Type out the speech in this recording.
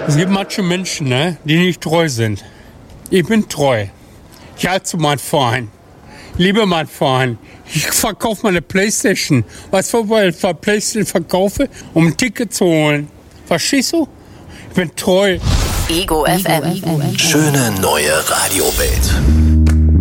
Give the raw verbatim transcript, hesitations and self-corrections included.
Es gibt manche Menschen, ne, die nicht treu sind. Ich bin treu. Ich halte zu meinem Verein. Liebe meinen Verein. Ich verkaufe meine Playstation. Weißt du, weil ich Playstation verkaufe, um ein Ticket zu holen. Verstehst du? Ich bin treu. Ego F M. Schöne neue Radiowelt.